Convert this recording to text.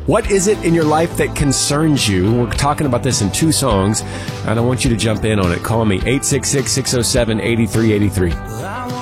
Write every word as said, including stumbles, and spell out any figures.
What is it in your life that concerns you? We're talking about this in two songs, and I want you to jump in on it. Call me, eight six six, six oh seven, eight three eight three.